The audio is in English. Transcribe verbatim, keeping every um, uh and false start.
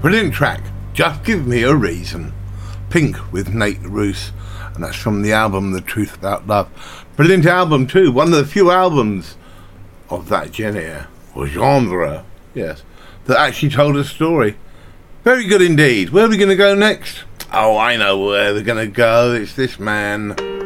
Brilliant track, Just Give Me a Reason. Pink with Nate Ruess, and that's from the album The Truth About Love. Brilliant album too, one of the few albums of that genre, or genre, yes, that actually told a story. Very good indeed. Where are we going to go next? Oh, I know where we're going to go. It's this man.